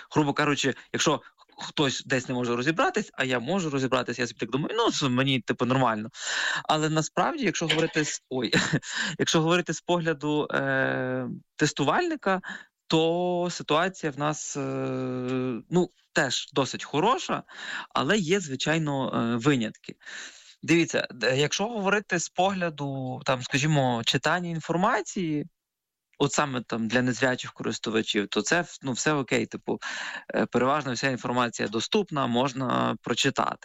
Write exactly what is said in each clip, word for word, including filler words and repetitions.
грубо кажучи, якщо хтось десь не може розібратись, а я можу розібратись, я собі так думаю, ну, це мені, типу, нормально. Але насправді, якщо говорити з ой, якщо говорити з погляду е, тестувальника, то ситуація в нас, е, ну, теж досить хороша, але є, звичайно, е, винятки. Дивіться, д якщо говорити з погляду, там, скажімо, читання інформації, от саме там для незрячих користувачів, то це в ну, все окей. Типу, е, переважно вся інформація доступна, можна прочитати.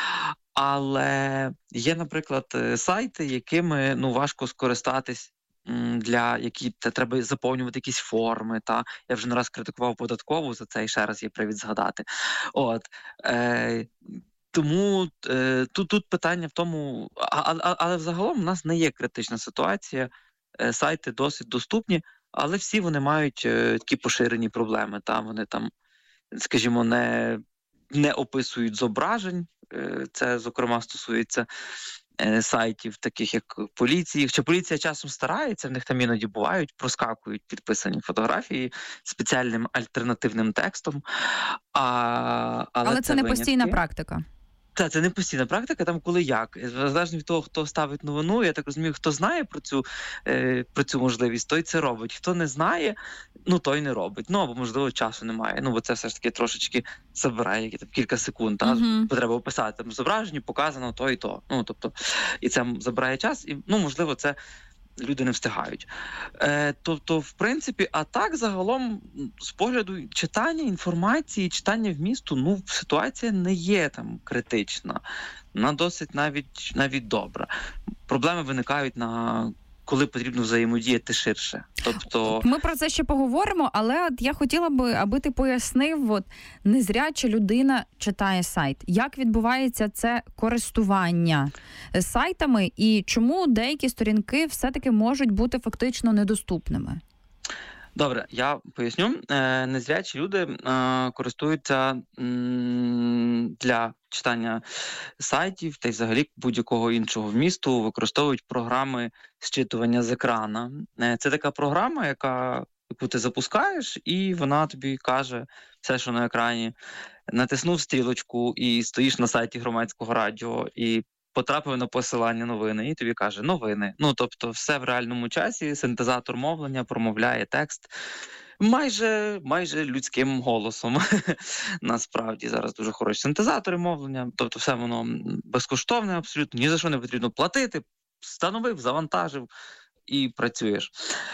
Але є, наприклад, е, сайти, якими, ну, важко скористатись, м, для які те треба заповнювати якісь форми, та. Я вже не раз критикував податкову за це, і ще раз є привід згадати. От, е, тому, е, тут тут питання в тому, а а а але взагалом в нас не є критична ситуація. Е, сайти досить доступні, але всі вони мають, е, такі поширені проблеми. Та вони там, скажімо, не не описують зображень. Е, це, зокрема, стосується, е, сайтів, таких як поліції. Хоча поліція часом старається, в них там іноді бувають, проскакують підписані фотографії спеціальним альтернативним текстом. А, але Але це це не постійна винятки. практика. Та, це не постійна практика, там коли як. Е, залежно від того, хто ставить новину, я так розумію, хто знає про цю, е, про цю можливість, той це робить. Хто не знає, ну той не робить. Ну або, можливо, часу немає. Ну, бо це все ж таки трошечки забирає які там кілька секунд. Та? Мгм. Бо треба описати там в зображенні, показано то і то. Ну, тобто, і це м- забирає час, і ну, можливо, це люди не встигають. Е, тобто, в принципі, а так загалом, м, з погляду читання інформації, читання вмісту, ну, ситуація не є там критична. Вона досить навіть навіть добра. Проблеми виникають на коли потрібно взаємодіяти ширше. Тобто, Ми про це ще поговоримо, але от я хотіла би, аби ти пояснив, от незряча людина читає сайт. Як відбувається це користування е, сайтами і чому деякі сторінки все-таки можуть бути фактично недоступними? добре, я поясню. Е, незрячі люди е, користуються м, для читання сайтів та й взагалі будь-якого іншого вмісту, використовують програми зчитування з екрана. Е, це така програма, яка, яку ти запускаєш, і вона тобі каже все, що на екрані. Натиснув стрілочку і стоїш на сайті громадського радіо, і потрапив на посилання новини, і тобі каже новини. Ну, тобто, все в реальному часі, синтезатор мовлення промовляє текст майже, майже людським голосом. Насправді зараз дуже хороші синтезатори мовлення, тобто все воно м, безкоштовне абсолютно, ні за що не потрібно платити. Встановив, завантажив і працюєш.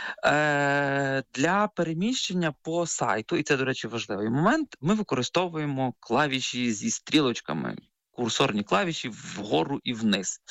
Е, для переміщення по сайту, і це, до речі, важливий момент, ми використовуємо клавіші зі стрілочками, курсорні клавіші вгору і вниз.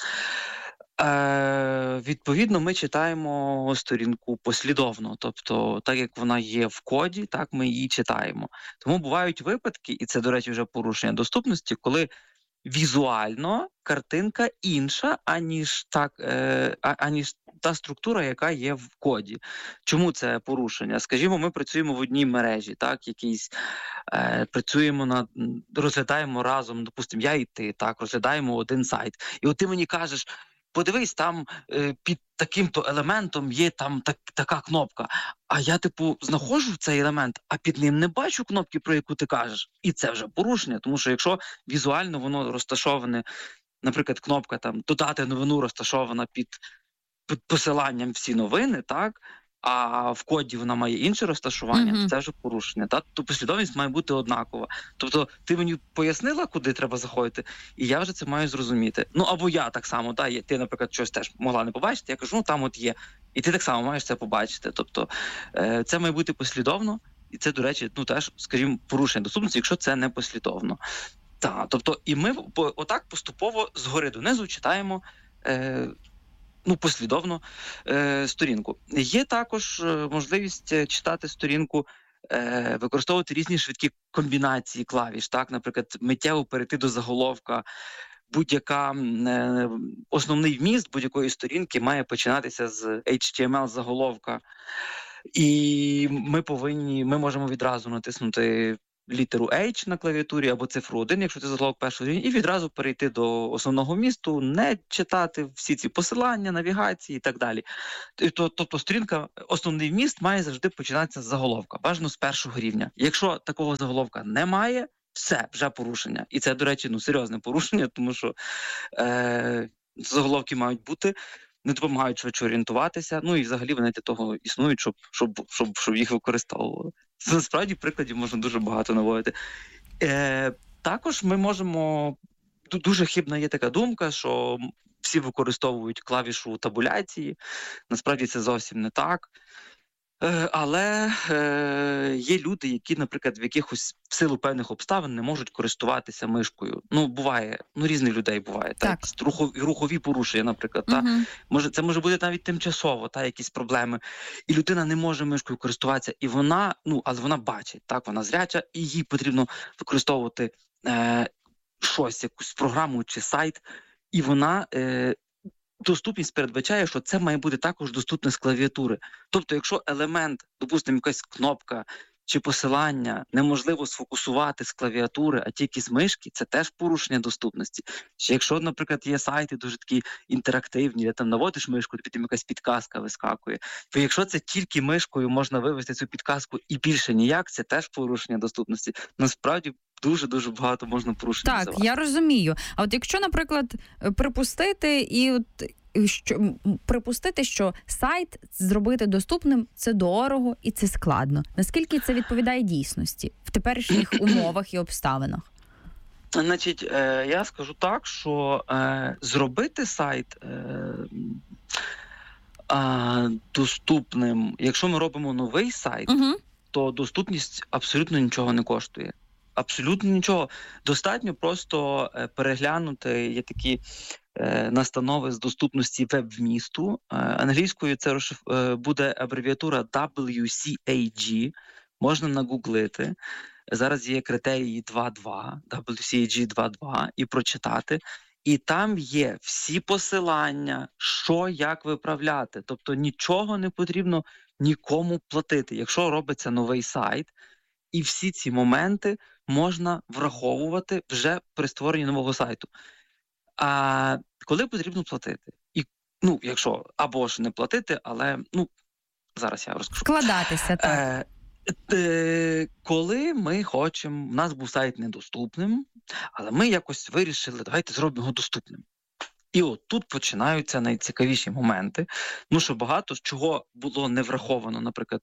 Е, відповідно, ми читаємо сторінку послідовно, тобто, так як вона є в коді, так ми її читаємо. Тому бувають випадки, і це, до речі, вже порушення доступності, коли візуально картинка інша, аніж так, е, а- аніж та структура, яка є в коді. Чому це порушення? Скажімо, ми працюємо в одній мережі, так, якийсь, е, працюємо над, м, розглядаємо разом, допустимо, я і ти, так, розглядаємо один сайт. І от ти мені кажеш, подивись, там е, під таким-то елементом є там так, така кнопка. А я, типу, знаходжу цей елемент, а під ним не бачу кнопки, про яку ти кажеш. І це вже порушення, тому що якщо візуально воно розташоване, наприклад, кнопка там додати новину розташована під, під посиланням всі новини, так? А в коді вона має інше розташування, Мгм. це вже порушення. Та? То послідовність має бути однакова. Тобто ти мені пояснила, куди треба заходити, і я вже це маю зрозуміти. Ну або я так само, та, є- ти, наприклад, щось теж могла не побачити, я кажу, ну там от є. І ти так само маєш це побачити. Тобто е, це має бути послідовно, і це, до речі, ну теж, скажімо, порушення доступності, якщо це не послідовно. Так, тобто, і ми по- отак поступово згори донизу читаємо. Е, Ну, послідовно е, сторінку. Є також е, можливість е, читати сторінку, е, використовувати різні швидкі комбінації клавіш. Так, наприклад, миттєво перейти до заголовка. Будь-яка м, е, основний вміст будь-якої сторінки має починатися з ейч ті ем ел заголовка. І ми повинні, ми можемо відразу натиснути літеру H на клавіатурі або цифру один, якщо це заголовок першого рівня, і відразу перейти до основного вмісту, не читати всі ці посилання, навігації і так далі. Тобто сторінка, основний вміст має завжди починатися з заголовка, бажано з першого рівня. Якщо такого заголовка немає, все, вже порушення. І це, до речі, ну, серйозне порушення, тому що е, заголовки мають бути, не допомагають швидше орієнтуватися, ну і взагалі вони для того існують, щоб, щоб, щоб, щоб їх використовували. Це, насправді, прикладів можна дуже багато наводити. Е, також ми можемо, дуже хибна є така думка, що всі використовують клавішу табуляції, насправді це зовсім не так. Але е, є люди, які, наприклад, в якихось в силу певних обставин не можуть користуватися мишкою. Ну, буває, ну різних людей буває. Так. Так? Рухові, рухові порушення, наприклад. Угу. Та? Може, це може бути навіть тимчасово, та, якісь проблеми. І людина не може мишкою користуватися, і вона, ну, але вона бачить, так, вона зряча, і їй потрібно використовувати е, щось, якусь програму чи сайт, і вона... Е, доступність передбачає, що це має бути також доступне з клавіатури. Тобто, якщо елемент, допустимо, якась кнопка чи посилання неможливо сфокусувати з клавіатури, а тільки з мишки, це теж порушення доступності. Чи якщо, наприклад, є сайти дуже такі інтерактивні, де там наводиш мишку, тобі там якась підказка вискакує, то якщо це тільки мишкою можна вивести цю підказку і більше ніяк, це теж порушення доступності. Насправді, дуже-дуже багато можна порушити. Так, називати. Я розумію. А от якщо, наприклад, припустити і от що припустити, що сайт зробити доступним – це дорого і це складно. Наскільки це відповідає дійсності в теперішніх умовах і обставинах? Значить, е, я скажу так, що е, зробити сайт е, е, доступним, якщо ми робимо новий сайт, угу. то доступність абсолютно нічого не коштує. Абсолютно нічого. Достатньо просто переглянути, є такі е, настанови з доступності веб-вмісту. Е, англійською це розшиф... е, буде абревіатура дабл ю сі ей джі, можна нагуглити. Зараз є критерії два два, дабл ю сі ей джі два два, і прочитати. І там є всі посилання, що, як виправляти. Тобто нічого не потрібно нікому платити. Якщо робиться новий сайт, і всі ці моменти можна враховувати вже при створенні нового сайту. А коли потрібно платити? І, ну, якщо, або ж не платити, але, ну, зараз я розкажу. Вкладатися, так. Е, е, коли ми хочемо, у нас був сайт недоступним, але ми якось вирішили, давайте зробимо його доступним. І от тут починаються найцікавіші моменти, ну що багато з чого було не враховано, наприклад,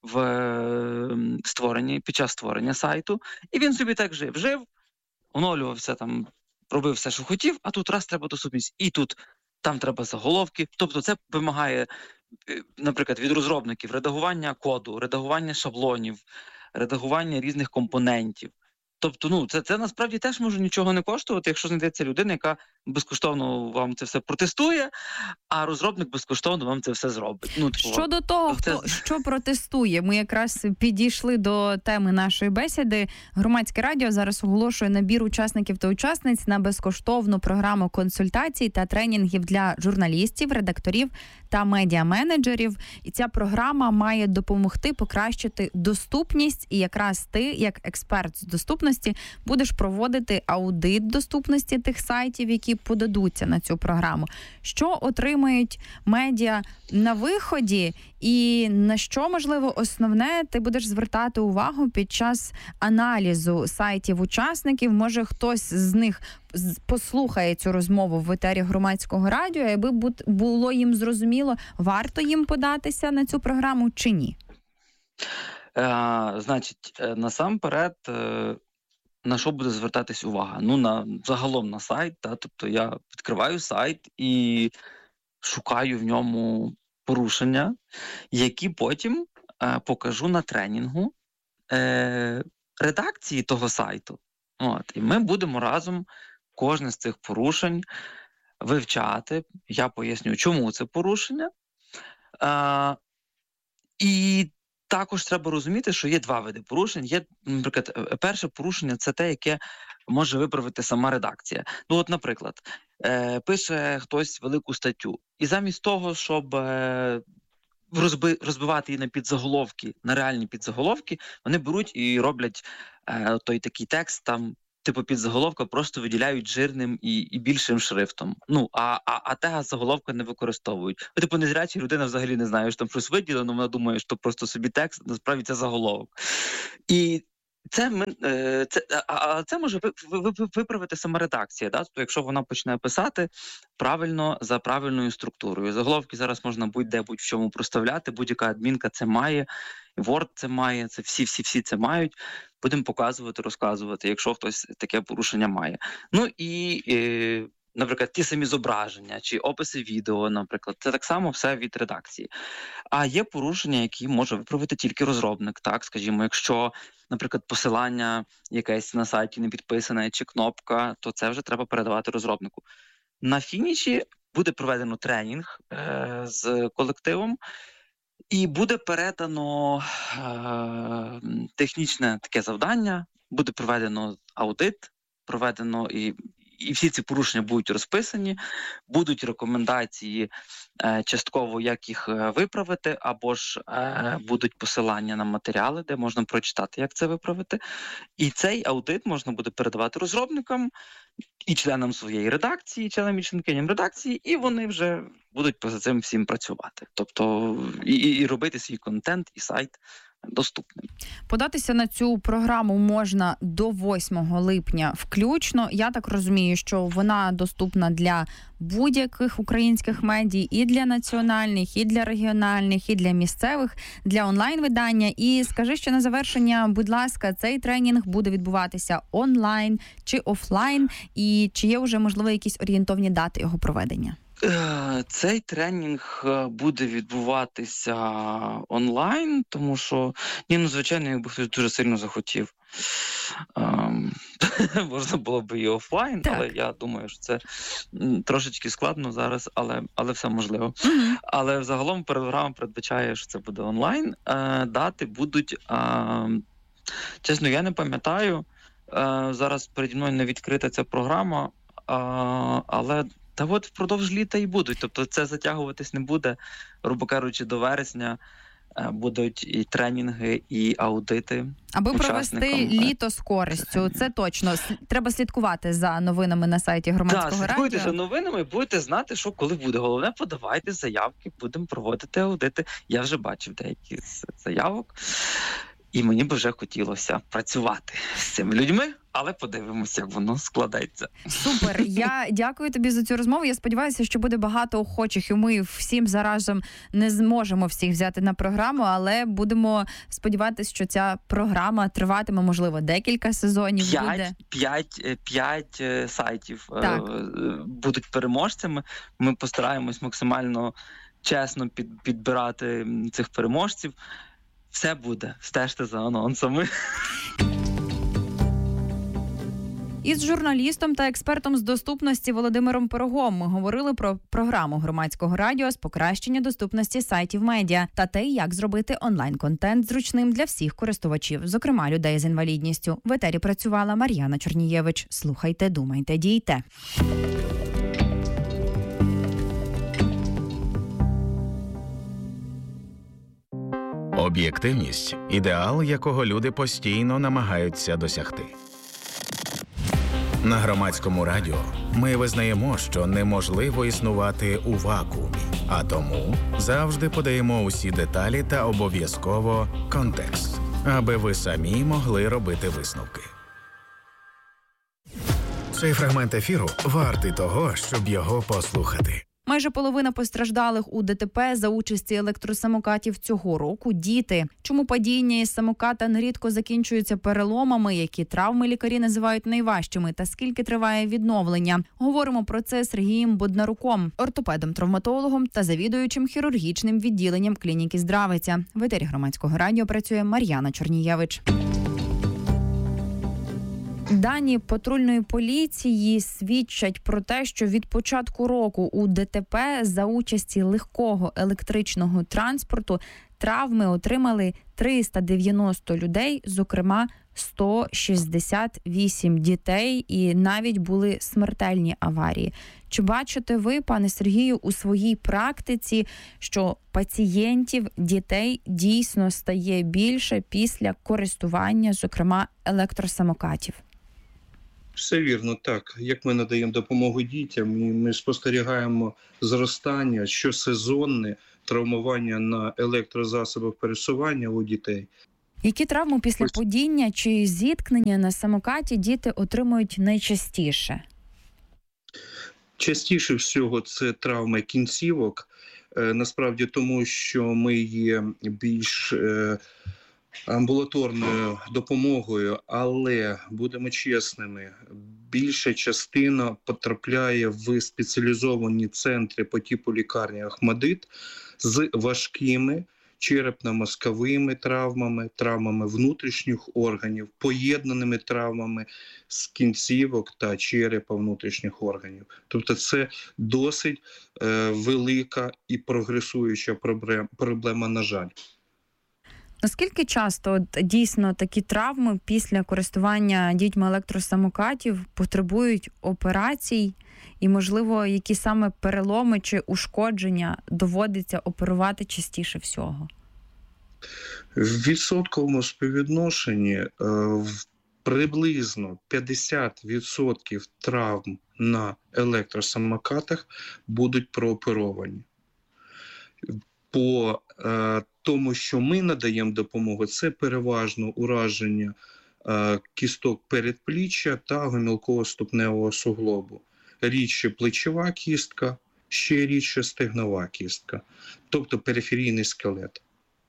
в створенні, під час створення сайту, і він собі так жив, жив, оновлювався там, робив все, що хотів, а тут раз треба доступність, і тут там треба заголовки, тобто це вимагає, наприклад, від розробників редагування коду, редагування шаблонів, редагування різних компонентів. Тобто, ну, це, це насправді теж може нічого не коштувати, якщо знайдеться людина, яка безкоштовно вам це все протестує, а розробник безкоштовно вам це все зробить. Ну, типу, щодо того, це... хто що протестує, ми якраз підійшли до теми нашої бесіди. Громадське радіо зараз оголошує набір учасників та учасниць на безкоштовну програму консультацій та тренінгів для журналістів, редакторів та медіаменеджерів. І ця програма має допомогти покращити доступність, і якраз ти, як експерт з доступності, будеш проводити аудит доступності тих сайтів, які подадуться на цю програму. Що отримають медіа на виході і на що, можливо, основне ти будеш звертати увагу під час аналізу сайтів учасників? Може, хтось з них послухає цю розмову в етері Громадського радіо, аби було їм зрозуміло, варто їм податися на цю програму чи ні? Е, значить, насамперед, на що буде звертатись увага? Ну, на загалом на сайт, та, тобто я відкриваю сайт і шукаю в ньому порушення, які потім е, покажу на тренінгу е, редакції того сайту. От, і ми будемо разом кожне з цих порушень вивчати. Я поясню, чому це порушення. Е, і також треба розуміти, що є два види порушень. Є, наприклад, перше порушення – це те, яке може виправити сама редакція. Ну от, наприклад, е, пише хтось велику статтю, і замість того, щоб е, розби, розбивати її на підзаголовки, на реальні підзаголовки, вони беруть і роблять е, той такий текст там, типу підзаголовка просто виділяють жирним і, і більшим шрифтом. Ну, а, а, а тега заголовка не використовують. Ну, типу, незряча людина взагалі не знає, що там щось виділено, вона думає, що просто собі текст, насправді це заголовок. І це, ми, це, а це може виправити сама редакція, да? Тобто, якщо вона почне писати правильно, за правильною структурою. Заголовки зараз можна будь-де, будь-в чому проставляти, будь-яка адмінка це має, Word це має, це всі-всі-всі це мають. Будемо показувати, розказувати, якщо хтось таке порушення має. Ну і, і наприклад, ті самі зображення чи описи відео, наприклад, це так само все від редакції. А є порушення, які може виправити тільки розробник, так, скажімо, якщо, наприклад, посилання якесь на сайті не підписане чи кнопка, то це вже треба передавати розробнику. На фініші буде проведено тренінг е- з колективом, і буде передано е- технічне таке завдання, буде проведено аудит, проведено і І всі ці порушення будуть розписані, будуть рекомендації е, частково, як їх е, виправити, або ж е, будуть посилання на матеріали, де можна прочитати, як це виправити. І цей аудит можна буде передавати розробникам і членам своєї редакції, членам і членкиням редакції, і вони вже будуть поза цим всім працювати. Тобто і, і робити свій контент, і сайт доступним. Податися на цю програму можна до восьмого липня включно. Я так розумію, що вона доступна для будь-яких українських медій, і для національних, і для регіональних, і для місцевих, для онлайн-видання. І скажи ще на завершення, будь ласка, цей тренінг буде відбуватися онлайн чи офлайн? І чи є вже, можливо, якісь орієнтовні дати його проведення? Цей тренінг буде відбуватися онлайн, тому що, ні, ну, звичайно, якби хтось дуже сильно захотів, ем, можна було б і офлайн, так. Але я думаю, що це трошечки складно зараз, але, але все можливо. Mm-hmm. Але взагалом програма передбачає, що це буде онлайн. Е, дати будуть, е, чесно, я не пам'ятаю, е, зараз переді мною не відкрита ця програма, е, але та от впродовж літа і будуть. Тобто це затягуватись не буде. Грубо кажучи, до вересня будуть і тренінги, і аудити. Аби провести літо з користю, це точно. Треба слідкувати за новинами на сайті Громадського радіо. Так, слідкуйте за новинами, будете знати, що коли буде. Головне, подавайте заявки, будемо проводити аудити. Я вже бачив деякі з заявок. І мені б вже хотілося працювати з цими людьми, але подивимося, як воно складеться. Супер. Я дякую тобі за цю розмову. Я сподіваюся, що буде багато охочих, і ми всім заразом не зможемо всіх взяти на програму, але будемо сподіватися, що ця програма триватиме, можливо, декілька сезонів. П'ять, буде. п'ять, п'ять сайтів так. будуть переможцями. Ми постараємось максимально чесно під, підбирати цих переможців. Все буде. Стежте за анонсами. Із журналістом та експертом з доступності Володимиром Пирогом ми говорили про програму Громадського радіо з покращення доступності сайтів медіа та те, як зробити онлайн-контент зручним для всіх користувачів, зокрема людей з інвалідністю. В етері працювала Мар'яна Чорнієвич. Слухайте, думайте, дійте. Об'єктивність – ідеал, якого люди постійно намагаються досягти. На Громадському радіо ми визнаємо, що неможливо існувати у вакуумі, а тому завжди подаємо усі деталі та обов'язково контекст, аби ви самі могли робити висновки. Цей фрагмент ефіру вартий того, щоб його послухати. Майже половина постраждалих у ДТП за участі електросамокатів цього року – діти. Чому падіння із самоката нерідко закінчуються переломами, які травми лікарі називають найважчими, та скільки триває відновлення? Говоримо про це з Сергієм Боднаруком, ортопедом-травматологом та завідуючим хірургічним відділенням клініки Здравиця. В етері Громадського радіо працює Мар'яна Чорнієвич. Дані патрульної поліції свідчать про те, що від початку року у ДТП за участі легкого електричного транспорту травми отримали триста дев'яносто людей, зокрема сто шістдесят вісім дітей і навіть були смертельні аварії. Чи бачите ви, пане Сергію, у своїй практиці, що пацієнтів, дітей дійсно стає більше після користування, зокрема, електросамокатів? Все вірно, так. Як ми надаємо допомогу дітям, і ми спостерігаємо зростання щосезонне травмування на електрозасобах пересування у дітей. Які травми після Ось. падіння чи зіткнення на самокаті діти отримують найчастіше? Частіше всього це травми кінцівок, е, насправді тому, що ми є більш е, амбулаторною допомогою, але, будемо чесними, більша частина потрапляє в спеціалізовані центри по типу лікарні «Охмадит» з важкими черепно-мозковими травмами, травмами внутрішніх органів, поєднаними травмами з кінцівок та черепа внутрішніх органів. Тобто це досить е, велика і прогресуюча проблема, проблема, на жаль. Наскільки часто от, дійсно такі травми після користування дітьми електросамокатів потребують операцій? І, можливо, які саме переломи чи ушкодження доводиться оперувати частіше всього? В відсотковому співвідношенні е, в приблизно п'ятдесят відсотків травм на електросамокатах будуть прооперовані. По е, тому, що ми надаємо допомогу, це переважно ураження е, кісток передпліччя та гомілково-ступневого суглобу. Рідше плечова кістка, ще рідше стегнова кістка, тобто периферійний скелет.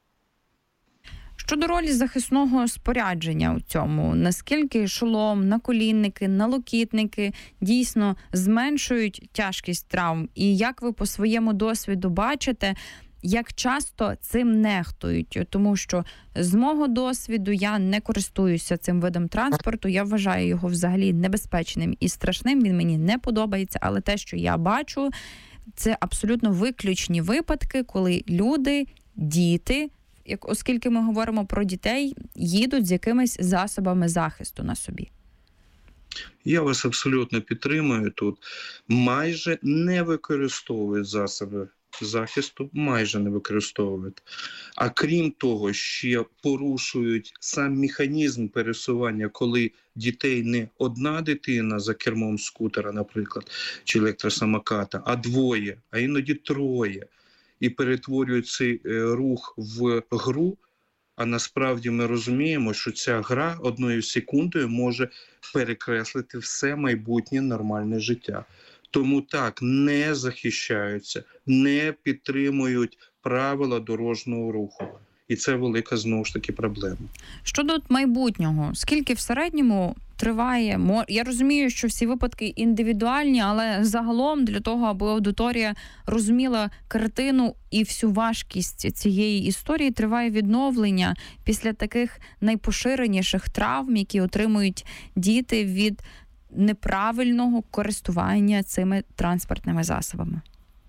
Щодо ролі захисного спорядження у цьому, наскільки шолом, наколінники, налокітники дійсно зменшують тяжкість травм? І як ви по своєму досвіду бачите, як часто цим нехтують? Тому що з мого досвіду я не користуюся цим видом транспорту, я вважаю його взагалі небезпечним і страшним, він мені не подобається, але те, що я бачу, це абсолютно виключні випадки, коли люди, діти, як, оскільки ми говоримо про дітей, їдуть з якимись засобами захисту на собі. Я вас абсолютно підтримую тут. Майже не використовують засоби захисту, майже не використовують. А крім того, ще порушують сам механізм пересування, коли дітей не одна дитина за кермом скутера, наприклад, чи електросамоката, а двоє, а іноді троє. І перетворюють цей рух в гру, а насправді ми розуміємо, що ця гра одною секундою може перекреслити все майбутнє нормальне життя. Тому так, не захищаються, не підтримують правила дорожнього руху. І це велика, знову ж таки, проблема. Щодо майбутнього, скільки в середньому триває? Я розумію, що всі випадки індивідуальні, але загалом для того, аби аудиторія розуміла картину і всю важкість цієї історії, триває відновлення після таких найпоширеніших травм, які отримують діти від неправильного користування цими транспортними засобами.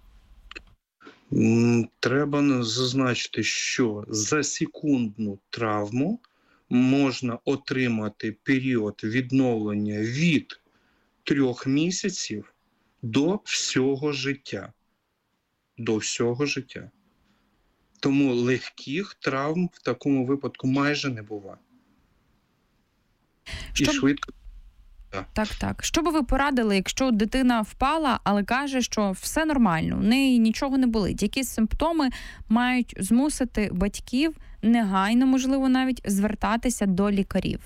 Треба зазначити, що за секундну травму можна отримати період відновлення від трьох місяців до всього життя. До всього життя. Тому легких травм в такому випадку майже не буває. Щоб... І швидко. Так, так. Що би ви порадили, якщо дитина впала, але каже, що все нормально, у неї нічого не болить? Які симптоми мають змусити батьків негайно, можливо, навіть звертатися до лікарів?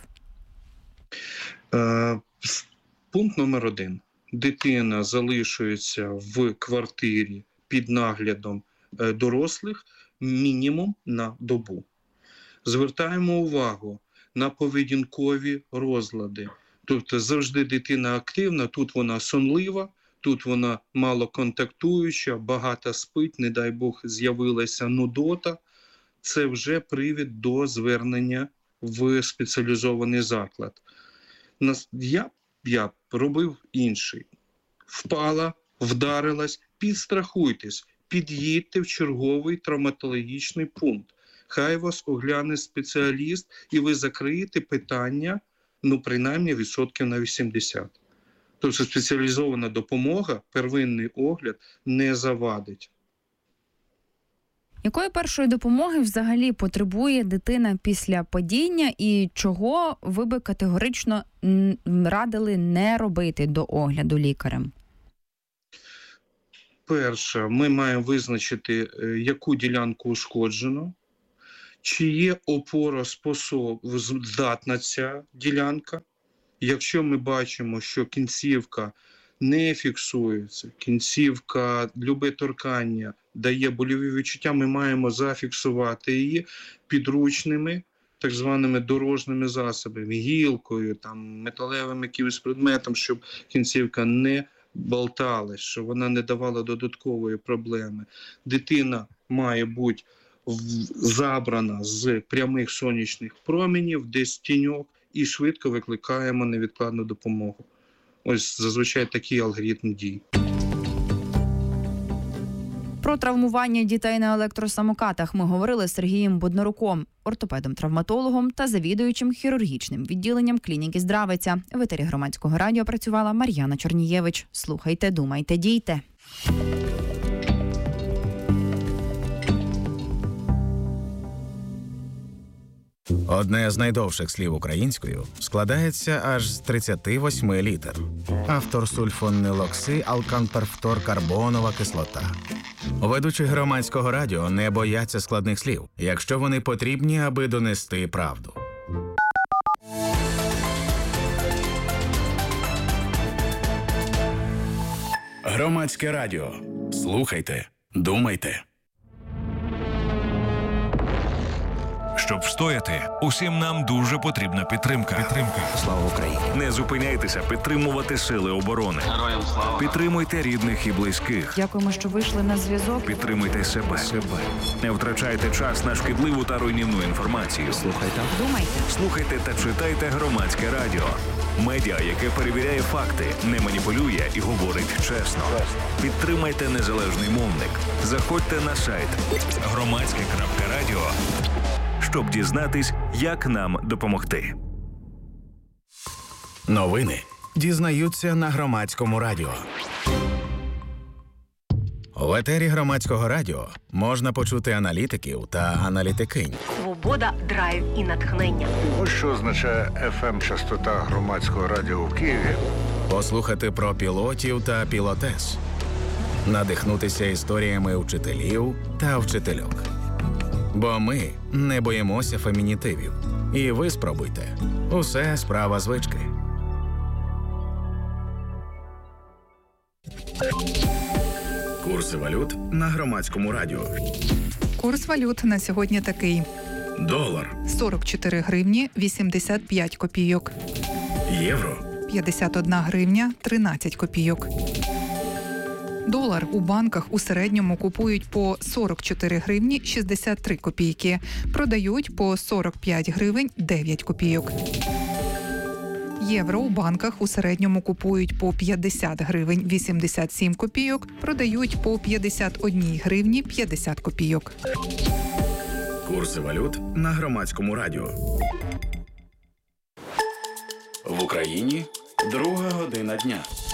Е, пункт номер один. Дитина залишується в квартирі під наглядом е, дорослих мінімум на добу. Звертаємо увагу на поведінкові розлади. Тобто завжди дитина активна, тут вона сонлива, тут вона малоконтактуюча, багато спить, не дай Бог, з'явилася нудота. Це вже привід до звернення в спеціалізований заклад. Я, я робив інший. Впала, вдарилась, підстрахуйтесь, під'їдьте в черговий травматологічний пункт. Хай вас огляне спеціаліст, і ви закриєте питання, ну, принаймні, відсотків на вісімдесят. Тобто спеціалізована допомога, первинний огляд не завадить. Якої першої допомоги взагалі потребує дитина після падіння і чого ви би категорично радили не робити до огляду лікарем? Перше, ми маємо визначити, яку ділянку ушкоджено, чи є опороспособна ця ділянка. Якщо ми бачимо, що кінцівка не фіксується, кінцівка, любе торкання дає больові відчуття, ми маємо зафіксувати її підручними, так званими дорожніми засобами, гілкою, там, металевим якимось предметом, щоб кінцівка не болталась, щоб вона не давала додаткової проблеми. Дитина має бути забрана з прямих сонячних променів, десь тіньок, і швидко викликаємо невідкладну допомогу. Ось зазвичай такий алгоритм дій. Про травмування дітей на електросамокатах ми говорили з Сергієм Боднаруком, ортопедом-травматологом та завідуючим хірургічним відділенням клініки Здравиця. В етері Громадського радіо працювала Мар'яна Чорнієвич. Слухайте, думайте, дійте. Одне з найдовших слів українською складається аж з тридцяти восьми літер. Автор сульфонилокси-алканперфторкарбонова кислота. Ведучі Громадського радіо не бояться складних слів, якщо вони потрібні, аби донести правду. Громадське радіо. Слухайте, думайте. Щоб встояти, усім нам дуже потрібна підтримка. Підтримка. Слава Україні! Не зупиняйтеся підтримувати сили оборони. Героям слава! Підтримуйте рідних і близьких. Дякуємо, що вийшли на зв'язок. Підтримуйте себе. себе. Не втрачайте час на шкідливу та руйнівну інформацію. Слухайте, Думайте. Слухайте та читайте Громадське радіо. Медіа, яке перевіряє факти, не маніпулює і говорить чесно. Підтримайте незалежний мовник. Заходьте на сайт громадське крапка радіо, щоб дізнатись, як нам допомогти. новини дізнаються на Громадському радіо. В етері Громадського радіо можна почути аналітиків та аналітикинь. Свобода, драйв і натхнення. Ось що означає еф ем-частота Громадського радіо в Києві. Послухати про пілотів та пілотес. Надихнутися історіями вчителів та вчительок. Бо ми не боїмося фемінітивів. І ви спробуйте. Усе справа звички. Курси валют на Громадському радіо. Курс валют на сьогодні такий. Долар, сорок чотири гривні вісімдесят п'ять копійок. євро, п'ятдесят одна гривня тринадцять копійок. Долар у банках у середньому купують по сорок чотири гривні шістдесят три копійки. Продають по сорок п'ять гривень дев'ять копійок. Євро у банках у середньому купують по п'ятдесят гривень вісімдесят сім копійок, продають по п'ятдесят одна гривні п'ятдесят копійок. курси валют на Громадському радіо. В Україні друга година дня.